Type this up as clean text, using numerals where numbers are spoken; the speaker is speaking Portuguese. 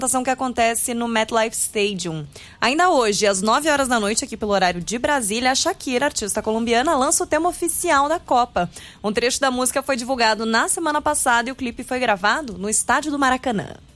que acontece no MetLife Stadium. Ainda hoje, às 9 horas da noite, aqui pelo horário de Brasília, a Shakira, artista colombiana, lança o tema oficial da Copa. Um trecho da música foi divulgado na semana passada e o clipe foi gravado no estádio do Maracanã.